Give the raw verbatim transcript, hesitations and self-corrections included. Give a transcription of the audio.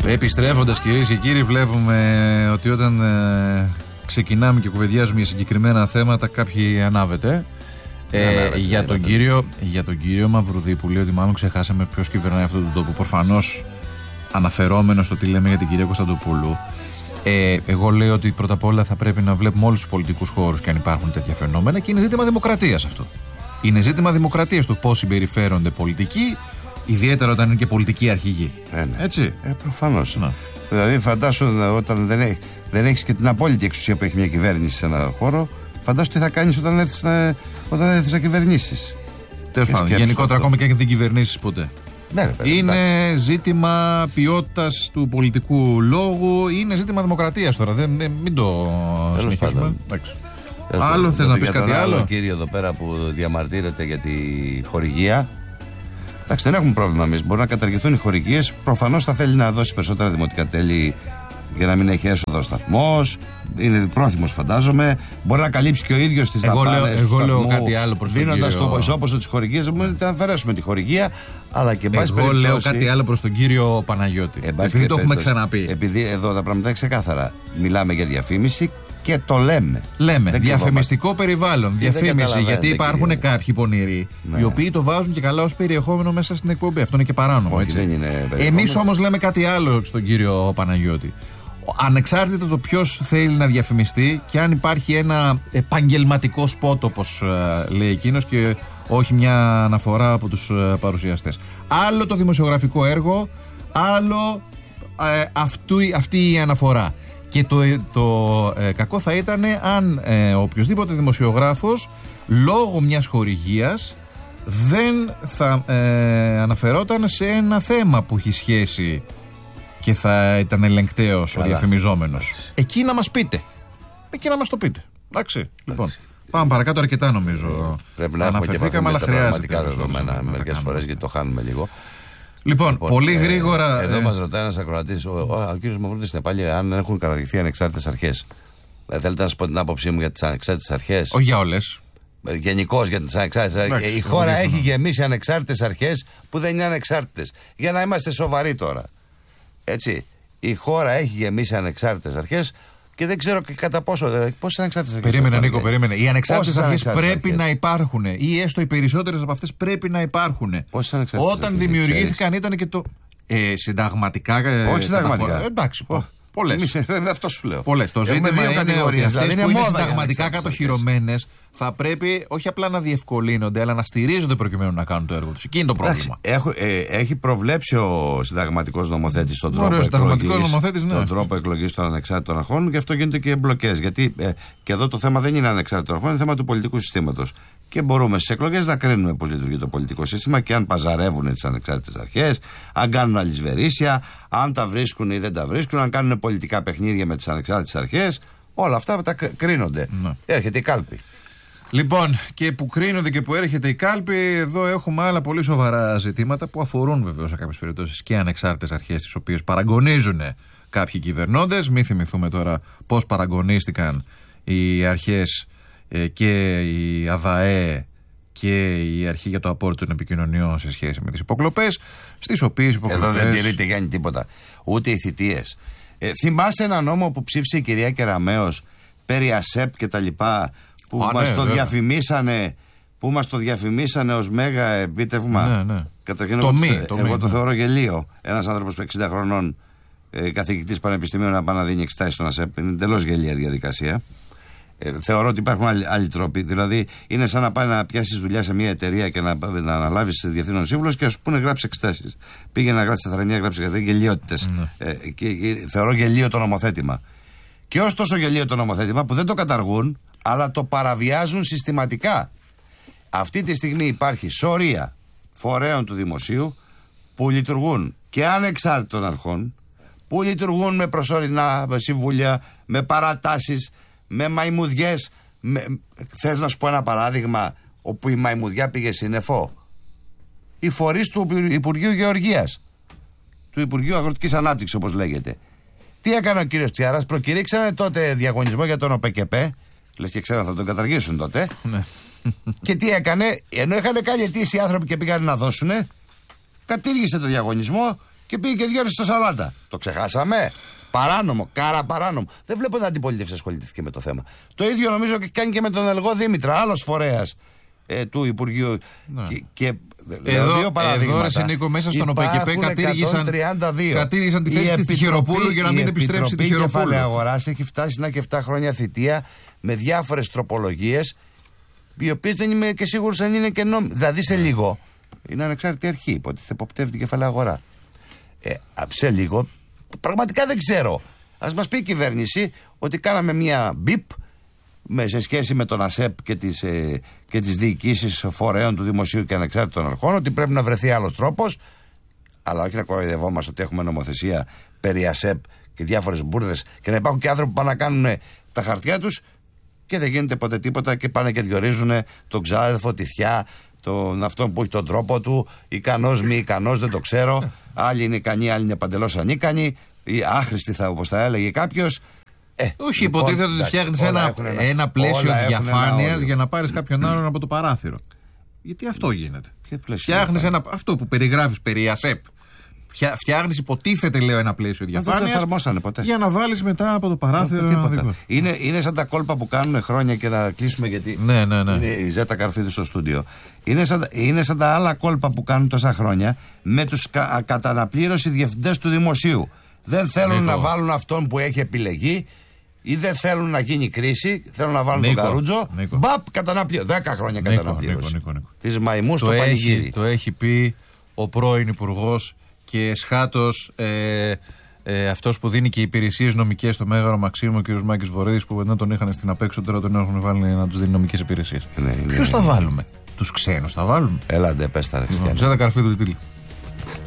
Επιστρέφοντας, κυρίες και κύριοι, βλέπουμε ότι όταν ε, ξεκινάμε και κουβεντιάζουμε για συγκεκριμένα θέματα, κάποιοι ανάβεται. Ε, ανάβεται για, τον κύριο, για τον κύριο Μαυρουδή που λέει ότι μάλλον ξεχάσαμε ποιος κυβερνάει αυτόν τον τόπο. Προφανώς αναφερόμενο στο τι λέμε για την κυρία Κωνσταντοπούλου. Ε, εγώ λέω ότι πρώτα απ' όλα θα πρέπει να βλέπουμε όλους τους πολιτικούς χώρους και αν υπάρχουν τέτοια φαινόμενα, και είναι ζήτημα δημοκρατίας αυτό. Είναι ζήτημα δημοκρατίας το πώς συμπεριφέρονται πολιτικοί, ιδιαίτερα όταν είναι και πολιτικοί αρχηγοί. Ε, ναι. Έτσι. Ε, προφανώς. Να. Δηλαδή, φαντάσου όταν δεν, έχει, δεν έχεις και την απόλυτη εξουσία που έχει μια κυβέρνηση σε ένα χώρο, φαντάσου τι θα κάνεις όταν έρθεις να, όταν έρθεις να κυβερνήσεις. Τέλος πάντων, γενικότερα ακόμα και αν δεν κυβερνήσεις ποτέ. Ναι, ρε, παιδί, είναι εντάξει. ζήτημα ποιότητας του πολιτικού λόγου, είναι ζήτημα δημοκρατίας τώρα. Δεν, μην το συνεχίσουμε. Άλλο θες να πεις κάτι άλλο? Άλλο κύριο εδώ πέρα που διαμαρτύρεται για τη χορηγία. Εντάξει, δεν έχουμε πρόβλημα εμείς. Μπορεί να καταργηθούν οι χορηγίες. Προφανώς θα θέλει να δώσει περισσότερα δημοτικά τέλη για να μην έχει έσοδα ο σταθμός. Είναι πρόθυμος, φαντάζομαι. Μπορεί να καλύψει και ο ίδιος τις δαπάνες. Εγώ λέω κάτι άλλο προς τον κύριο. Δίνοντας το ισόποσο της χορηγίας, μπορούμε να αφαιρέσουμε τη χορηγία. Αλλά και Εγώ περιπτώσει, λέω κάτι άλλο προς τον κύριο Παναγιώτη. Επειδή το έχουμε ξαναπεί. Επειδή εδώ τα πράγματα είναι ξεκάθαρα. Μιλάμε για διαφήμιση. Και το λέμε. Λέμε. Δεν διαφημιστικό περιβάλλον. Διαφήμιση. Γιατί υπάρχουν κύριε. κάποιοι πονηροί, ναι. οι οποίοι το βάζουν και καλά ως περιεχόμενο μέσα στην εκπομπή. Αυτό είναι και παράνομο. Εμείς όμως λέμε κάτι άλλο στον κύριο Παναγιώτη. Ανεξάρτητα το ποιος θέλει να διαφημιστεί και αν υπάρχει ένα επαγγελματικό σπότ, όπως λέει εκείνος, και όχι μια αναφορά από τους παρουσιαστές. Άλλο το δημοσιογραφικό έργο, άλλο ε, αυτή, αυτή η αναφορά. Και το, το ε, κακό θα ήταν αν ε, οποιοσδήποτε δημοσιογράφος λόγω μιας χορηγίας δεν θα ε, αναφερόταν σε ένα θέμα που έχει σχέση και θα ήταν ελεγκταίος ο διαφημιζόμενος. Εκεί να μας πείτε. Εκεί να μας το πείτε. Εντάξει. Λοιπόν, πάμε παρακάτω, αρκετά νομίζω. Πρέπει να έχουμε και τα πραγματικά δεδομένα μερικές φορές, γιατί το χάνουμε λίγο. Λοιπόν, λοιπόν, πολύ ε, γρήγορα. Εδώ ε, μας ρωτάει ένας ακροατής, ο, ο, ο κύριος Μαυρούδης είναι πάλι, αν έχουν καταργηθεί ανεξάρτητες αρχές. Ε, θέλετε να σας πω την άποψή μου για τις ανεξάρτητες αρχές? Όχι για όλες. Ε, γενικώς για τις ανεξάρτητες αρχές. Ε, η χώρα έχει γεμίσει ανεξάρτητες αρχές που δεν είναι ανεξάρτητες. Για να είμαστε σοβαροί τώρα. Έτσι. Η χώρα έχει γεμίσει ανεξάρτητες αρχές. Και δεν ξέρω και κατά πόσο. Πόσες ανεξάρτητες αρχές? Περίμενε, Νίκο, περίμενε. Οι ανεξάρτητες αρχές πρέπει αρχές. να υπάρχουν. Ή έστω οι περισσότερες από αυτές πρέπει να υπάρχουν. Όταν δημιουργήθηκαν ήταν και το. Ε, συνταγματικά. Όχι συνταγματικά. Ε, εντάξει. Oh. Πολλές. Αυτό σου λέω. Πολλές. Το ζήτημα είναι ότι αυτές δηλαδή που είναι συνταγματικά κατοχυρωμένες θα πρέπει όχι απλά να διευκολύνονται, αλλά να στηρίζονται προκειμένου να κάνουν το έργο τους. Εκεί είναι το πρόβλημα. Έχω, ε, έχει προβλέψει ο συνταγματικός νομοθέτης τον τρόπο εκλογής, ναι. τον τρόπο εκλογής των ανεξάρτητων αρχών, και αυτό γίνονται και εμπλοκές. Γιατί ε, και εδώ το θέμα δεν είναι ανεξάρτητων αρχών, είναι θέμα του πολιτικού συστήματος. Και μπορούμε στις εκλογές να κρίνουμε πώς λειτουργεί το πολιτικό σύστημα και αν παζαρεύουν τις ανεξάρτητες αρχές, αν κάνουν αλυσβερίσια, αν τα βρίσκουν ή δεν τα βρίσκουν, αν κάνουν πολιτικά παιχνίδια με τις ανεξάρτητες αρχές. Όλα αυτά τα κρίνονται. Ναι. Έρχεται η κάλπη. Λοιπόν, και που κρίνονται και που έρχεται η κάλπη, εδώ έχουμε άλλα πολύ σοβαρά ζητήματα που αφορούν βεβαίως σε κάποιες περιπτώσεις και ανεξάρτητες αρχές, τις οποίες παραγωνίζουν κάποιοι κυβερνώντες. Μην θυμηθούμε τώρα πώς παραγωνίστηκαν οι αρχές και η ΑΔΑΕ και η Αρχή για το Απόρριτο των Επικοινωνιών σε σχέση με τις υποκλοπές, στις οποίες υποκλοπές... Εδώ δεν τηρείται, Γιάννη, τίποτα. Ούτε οι θητείες. Ε, θυμάσαι ένα νόμο που ψήφισε η κυρία Κεραμέως περί ΑΣΕΠ και τα λοιπά, που Α, μας ναι, το βέβαια. διαφημίσανε που μας το διαφημίσανε ως μέγα επίτευγμα. Ναι, ναι. Καταρχήν, το εγώ, μη, το, το εγώ μη, το ναι. θεωρώ γελίο. Ένας άνθρωπος που εξήντα χρονών, ε, καθηγητής πανεπιστημίου, να πάει να δίνει εξετάσεις στον ΑΣΕΠ. Είναι εντελώς γελία διαδικασία. Ε, θεωρώ ότι υπάρχουν άλλοι, άλλοι τρόποι. Δηλαδή, είναι σαν να πάει να πιάσει δουλειά σε μια εταιρεία και να, να αναλάβει διευθύνων σύμβουλο και α σου πούνε γράψει εξετάσεις. Πήγε να γράψει τετρανία, γράψει κάτι. Γελιότητες. Mm. Ε, και, και, θεωρώ γελίο το νομοθέτημα. Και ως τόσο γελίο το νομοθέτημα που δεν το καταργούν, αλλά το παραβιάζουν συστηματικά. Αυτή τη στιγμή υπάρχει σωρία φορέων του δημοσίου που λειτουργούν και ανεξάρτητων αρχών, που λειτουργούν με προσωρινά συμβούλια, με παρατάσεις, με μαϊμουδιές. Με... Θες να σου πω ένα παράδειγμα όπου η μαϊμουδιά πήγε σύννεφο? Οι φορείς του Υπουργείου Γεωργίας, του Υπουργείου Αγροτικής Ανάπτυξης, όπως λέγεται. Τι έκανε ο κύριος Τσιάρας? Προκηρύξανε τότε διαγωνισμό για τον ΟΠΕΚΕΠΕ. Λες και ξέραν θα τον καταργήσουν τότε. Και τι έκανε? Ενώ είχαν κάνει αιτήσει οι άνθρωποι και πήγαν να δώσουνε, κατήργησε το διαγωνισμό και πήγε και διόρισε στο σαλάτα. Το ξεχάσαμε. Παράνομο, κάρα παράνομο. Δεν βλέπω την αντιπολίτευση ασχολήθηκε με το θέμα. Το ίδιο νομίζω και κάνει και με τον Ελγό Δήμητρα, άλλος φορέας ε, του Υπουργείου. Ναι. Και, και εδώ, δύο παραδείγματα. Εδώ, ρε Νίκο, μέσα στον ΟΠΕΚΙΠΕ κατήργησαν, κατήργησαν τη θέση της Τυχεροπούλου για να μην επιστρέψει τη Τυχεροπούλου. Η Κεφάλαια Αγοράς έχει φτάσει να και επτά χρόνια θητεία με διάφορες τροπολογίες, οι οποίες δεν είμαι και σίγουρος αν είναι και νόμιμες. Δηλαδή σε λίγο είναι ανεξάρτητη αρχή, υποτίθεται εποπτεύει την Κεφάλαια Αγορά. Ε, σε λίγο, πραγματικά δεν ξέρω. Ας μας πει η κυβέρνηση ότι κάναμε μια μπιπ με, σε σχέση με τον ΑΣΕΠ και τις, ε, και τις διοικήσεις φορέων του δημοσίου και ανεξάρτητων αρχών, ότι πρέπει να βρεθεί άλλος τρόπος, αλλά όχι να κοροϊδευόμαστε ότι έχουμε νομοθεσία περί ΑΣΕΠ και διάφορες μπουρδες και να υπάρχουν και άνθρωποι που πάνε να κάνουν τα χαρτιά τους και δεν γίνεται ποτέ τίποτα και πάνε και διορίζουν τον ξάδερφο, τη θιά, τον αυτόν που έχει τον τρόπο του, ικανός μη ικανός, δεν το ξέρω. Άλλοι είναι ικανοί, άλλοι είναι παντελώς ανίκανοι, ή άχρηστοι, θα, όπως θα έλεγε κάποιος. Ε, Όχι, λοιπόν, υποτίθεται ότι φτιάχνεις ένα, ένα, ένα πλαίσιο διαφάνειας για να πάρεις κάποιον άλλον από το παράθυρο. Γιατί αυτό γίνεται. Φτιάχνεις ένα, αυτό που περιγράφεις περί ΑΣΕΠ. Φτιάχνεις, υποτίθεται, λέω, ένα πλαίσιο διαφάνειας για να βάλεις μετά από το παράθυρο. Είναι, είναι σαν τα κόλπα που κάνουν χρόνια και να κλείσουμε γιατί ναι, ναι, ναι. είναι η Ζέτα Καρφίδη στο στούντιο. Είναι σαν, είναι σαν τα άλλα κόλπα που κάνουν τόσα χρόνια με τους κα, καταναπλήρωση διευθυντές του δημοσίου. Δεν θέλουν Νίκο. να βάλουν αυτόν που έχει επιλεγεί ή δεν θέλουν να γίνει κρίση, θέλουν να βάλουν Νίκο. τον Καρούτζο. Νίκο. Μπαπ, καταναπλήρωση. Δέκα χρόνια Νίκο, καταναπλήρωση. Νίκο, Νίκο, Νίκο. Της μαϊμού στο πανηγύρι. Το έχει πει ο πρώην υπουργός και σχάτως ε, ε, αυτός που δίνει και υπηρεσίες νομικές στο Μέγαρο Μαξίμου, ο κ. Μάκης Βορύδης, που δεν τον είχαν στην απέξω, τώρα τον έχουν βάλει να τους δίνει νομικές υπηρεσίες. Ναι, ναι, Ποιους ναι. θα βάλουμε, τους ξένους θα βάλουμε. Έλαντε, πες τα ρε Χριστιανέ. Ζέτα Καρφίδου, τι